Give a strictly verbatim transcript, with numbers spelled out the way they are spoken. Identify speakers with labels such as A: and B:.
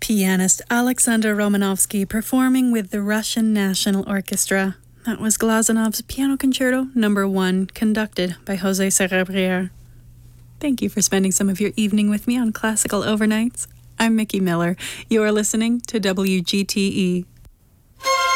A: pianist Alexander Romanovsky performing with the Russian National Orchestra. That was Glazonov's Piano Concerto Number One, conducted by José Cerebrier. Thank you for spending some of your evening with me on Classical Overnights. I'm Mickey Miller. You are listening to W G T E.